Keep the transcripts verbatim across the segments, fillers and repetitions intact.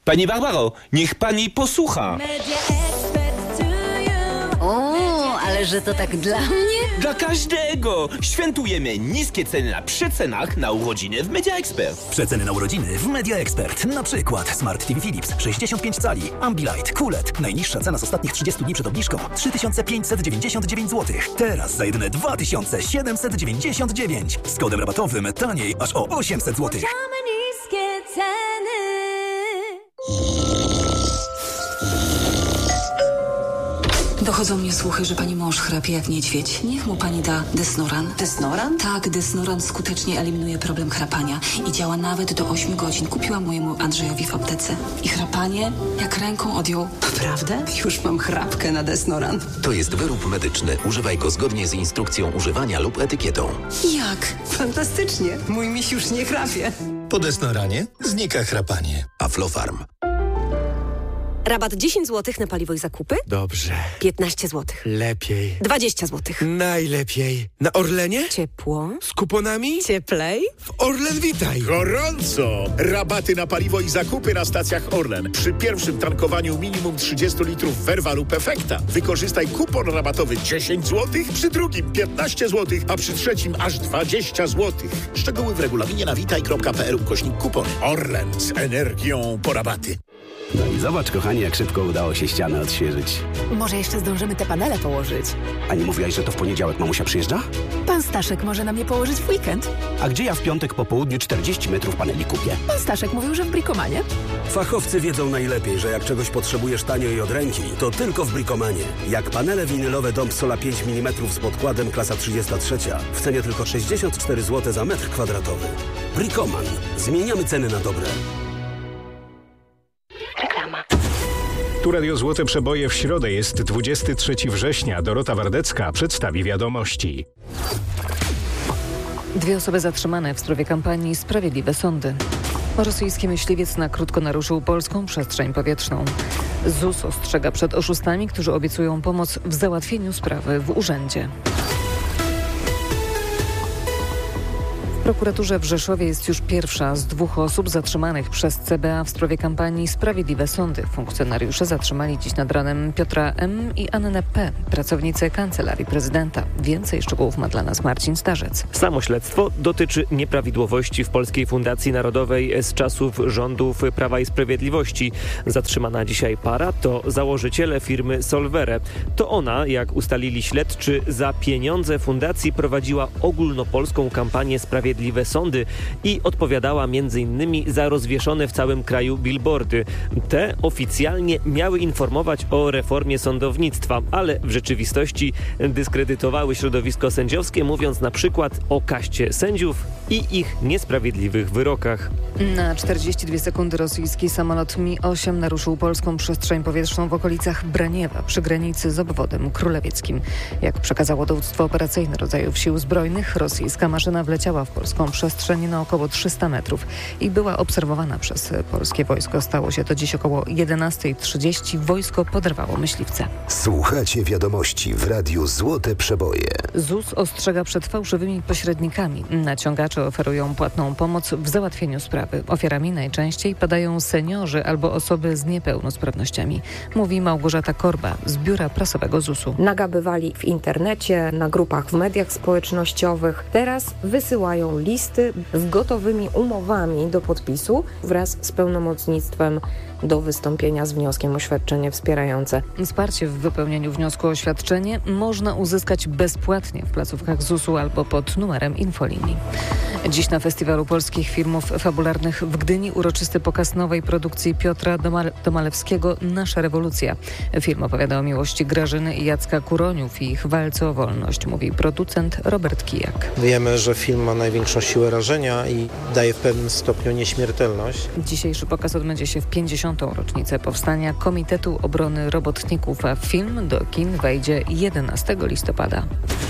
Pani Barbaro, niech pani posłucha. O, ale że to tak dla mnie? Dla każdego! Świętujemy niskie ceny na przecenach na urodziny w Media Expert. Przeceny na urodziny w Media Expert. Na przykład Smart T V Philips sześćdziesiąt pięć cali, Ambilight, Kulet. Najniższa cena z ostatnich trzydziestu dni przed obniżką trzy tysiące pięćset dziewięćdziesiąt dziewięć złotych. Teraz za jedyne dwa tysiące siedemset dziewięćdziesiąt dziewięć. Z kodem rabatowym taniej aż o osiemset złotych. niskie ceny. Dochodzą mnie słuchy, że pani mąż chrapie jak niedźwiedź. Niech mu pani da Desnoran. Desnoran? Tak, Desnoran skutecznie eliminuje problem chrapania i działa nawet do ośmiu godzin. Kupiłam mojemu Andrzejowi w aptece. I chrapanie jak ręką odjął. Naprawdę? Już mam chrapkę na Desnoran. To jest wyrób medyczny. Używaj go zgodnie z instrukcją używania lub etykietą. Jak? Fantastycznie. Mój miś już nie chrapie. Po Desnoranie znika chrapanie. Aflofarm. Rabat dziesięć złotych na paliwo i zakupy? Dobrze. piętnaście złotych. Lepiej. dwadzieścia złotych. Najlepiej. Na Orlenie? Ciepło. Z kuponami? Cieplej. W Orlen Witaj. Gorąco! Rabaty na paliwo i zakupy na stacjach Orlen. Przy pierwszym tankowaniu minimum trzydzieści litrów Verva lub Efekta. Wykorzystaj kupon rabatowy dziesięć złotych, przy drugim piętnaście złotych, a przy trzecim aż dwadzieścia złotych. Szczegóły w regulaminie na witaj kropka p l ukośnik kupon. Orlen z energią po rabaty. No i zobacz, kochani, jak szybko udało się ścianę odświeżyć. Może jeszcze zdążymy te panele położyć. A nie mówiłaś, że to w poniedziałek mamusia przyjeżdża? Pan Staszek może nam je położyć w weekend. A gdzie ja w piątek po południu czterdzieści metrów paneli kupię? Pan Staszek mówił, że w Bricomanie. Fachowcy wiedzą najlepiej, że jak czegoś potrzebujesz tanio i od ręki, to tylko w Bricomanie. Jak panele winylowe Dom Sola pięć milimetrów z podkładem klasa trzydzieści trzy w cenie tylko sześćdziesiąt cztery złote za metr kwadratowy. Bricoman. Zmieniamy ceny na dobre. Reklama. Tu Radio Złote Przeboje w środę jest dwudziestego trzeciego września. Dorota Wardecka przedstawi wiadomości. Dwie osoby zatrzymane w sprawie kampanii Sprawiedliwe Sądy. Rosyjski myśliwiec na krótko naruszył polską przestrzeń powietrzną. Z U S ostrzega przed oszustami, którzy obiecują pomoc w załatwieniu sprawy w urzędzie. W prokuraturze w Rzeszowie jest już pierwsza z dwóch osób zatrzymanych przez C B A w sprawie kampanii Sprawiedliwe Sądy. Funkcjonariusze zatrzymali dziś nad ranem Piotra M. i Annę P., pracownice Kancelarii Prezydenta. Więcej szczegółów ma dla nas Marcin Starzec. Samo śledztwo dotyczy nieprawidłowości w Polskiej Fundacji Narodowej z czasów rządów Prawa i Sprawiedliwości. Zatrzymana dzisiaj para to założyciele firmy Solvere. To ona, jak ustalili śledczy, za pieniądze fundacji prowadziła ogólnopolską kampanię Sprawiedliwe Sądy i odpowiadała między innymi za rozwieszone w całym kraju billboardy. Te oficjalnie miały informować o reformie sądownictwa, ale w rzeczywistości dyskredytowały środowisko sędziowskie, mówiąc na przykład o kaście sędziów i ich niesprawiedliwych wyrokach. Na czterdzieści dwie sekundy rosyjski samolot Mi osiem naruszył polską przestrzeń powietrzną w okolicach Braniewa przy granicy z obwodem królewieckim. Jak przekazało dowództwo operacyjne rodzajów sił zbrojnych, rosyjska maszyna wleciała w polską przestrzeń na około trzysta metrów i była obserwowana przez polskie wojsko. Stało się to dziś około jedenasta trzydzieści. Wojsko poderwało myśliwce. Słuchacie wiadomości w Radiu Złote Przeboje. Z U S ostrzega przed fałszywymi pośrednikami. Naciągacze oferują płatną pomoc w załatwieniu sprawy. Ofiarami najczęściej padają seniorzy albo osoby z niepełnosprawnościami. Mówi Małgorzata Korba z Biura Prasowego Z U S u. Nagabywali w internecie, na grupach w mediach społecznościowych. Teraz wysyłają listy z gotowymi umowami do podpisu wraz z pełnomocnictwem do wystąpienia z wnioskiem o świadczenie wspierające. Wsparcie w wypełnieniu wniosku o świadczenie można uzyskać bezpłatnie w placówkach Z U S u albo pod numerem infolinii. Dziś na Festiwalu Polskich Filmów Fabularnych w Gdyni uroczysty pokaz nowej produkcji Piotra Domale- Domalewskiego Nasza rewolucja. Film opowiada o miłości Grażyny i Jacka Kuroniów i ich walce o wolność, mówi producent Robert Kijak. Wiemy, że film ma największą siłę rażenia i daje w pewnym stopniu nieśmiertelność. Dzisiejszy pokaz odbędzie się w pięćdziesiątą rocznicę powstania Komitetu Obrony Robotników, a film do kin wejdzie jedenastego listopada.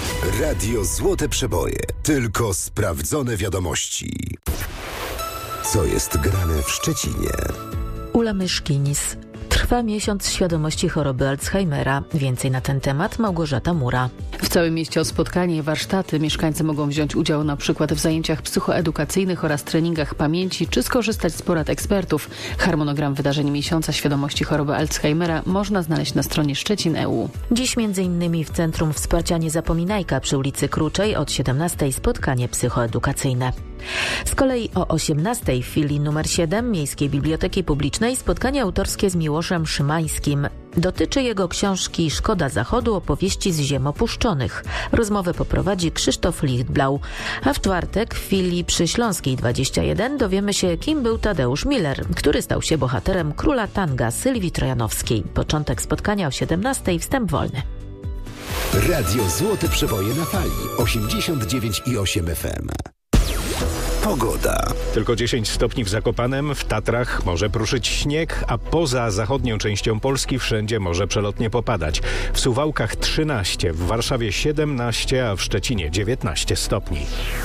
Radio Złote Przeboje. Tylko sprawdzone wiadomości. Co jest grane w Szczecinie? Ula Myszkinis. Trwa miesiąc świadomości choroby Alzheimera. Więcej na ten temat Małgorzata Mura. W całym mieście o spotkanie i warsztaty mieszkańcy mogą wziąć udział na przykład w zajęciach psychoedukacyjnych oraz treningach pamięci, czy skorzystać z porad ekspertów. Harmonogram wydarzeń miesiąca świadomości choroby Alzheimera można znaleźć na stronie Szczecin kropka e u. Dziś między innymi w Centrum Wsparcia Niezapominajka przy ulicy Kruczej od siedemnastej spotkanie psychoedukacyjne. Z kolei o osiemnastej w filii numer siedem Miejskiej Biblioteki Publicznej spotkanie autorskie z Miłoszem Szymańskim. Dotyczy jego książki Szkoda Zachodu, opowieści z ziem opuszczonych. Rozmowę poprowadzi Krzysztof Lichtblau. A w czwartek w filii przy Śląskiej dwadzieścia jeden dowiemy się, kim był Tadeusz Miller, który stał się bohaterem Króla Tanga Sylwii Trojanowskiej. Początek spotkania o siedemnastej, wstęp wolny. Radio Złote Przeboje na fali osiemdziesiąt dziewięć i osiem F M. Pogoda. Tylko dziesięć stopni w Zakopanem, w Tatrach może pruszyć śnieg, a poza zachodnią częścią Polski wszędzie może przelotnie popadać. W Suwałkach trzynaście, w Warszawie siedemnaście, a w Szczecinie dziewiętnaście stopni.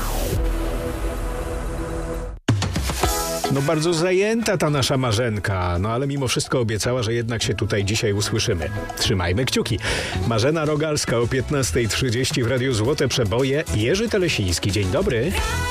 No bardzo zajęta ta nasza Marzenka, no ale mimo wszystko obiecała, że jednak się tutaj dzisiaj usłyszymy. Trzymajmy kciuki. Marzena Rogalska o piętnastej trzydzieści w Radiu Złote Przeboje. Jerzy Telesiński, dzień dobry.